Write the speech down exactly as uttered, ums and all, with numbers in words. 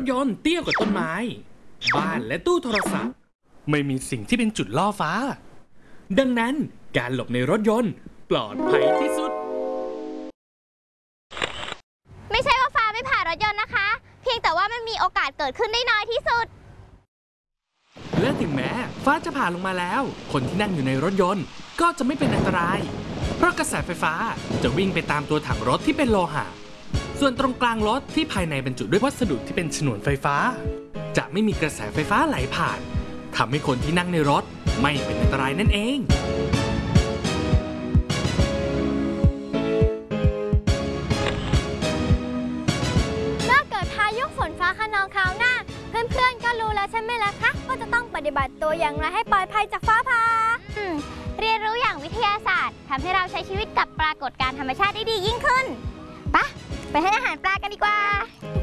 ยนต์เตี้ยกว่าต้นไม้บ้านและตู้โทรศัพท์ไม่มีสิ่งที่เป็นจุดล่อฟ้าดังนั้นการหลบในรถยนต์ปลอดภัยที่สุดไม่ใช่ว่าฟ้าไม่ผ่ารถยนต์นะคะเพียงแต่ว่ามันมีโอกาสเกิดขึ้นได้น้อยที่สุดและถึงแม้ฟ้าจะผ่าลงมาแล้วคนที่นั่งอยู่ในรถยนต์ก็จะไม่เป็นอันตรายเพราะกระแสไฟฟ้าจะวิ่งไปตามตัวถังรถที่เป็นโลหะส่วนตรงกลางรถที่ภายในบรรจุด้วยวัสดุที่เป็นฉนวนไฟฟ้าจะไม่มีกระแสไฟฟ้าไหลผ่านทำให้คนที่นั่งในรถไม่เป็นอันตรายนั่นเองเมื่อเกิดพายุฝนฟ้าคะนองคราวหน้าเพื่อนๆก็รู้แล้วใช่ไหมล่ะคะว่าจะต้องปฏิบัติตัวอย่างไรให้ปลอดภัยจากฟ้าผ่าเรียนรู้อย่างวิทยาศาสตร์ทำให้เราใช้ชีวิตกับปรากฏการณ์ธรรมชาติได้ดียิ่งขึ้นไปไปให้อาหารปลากันดีกว่า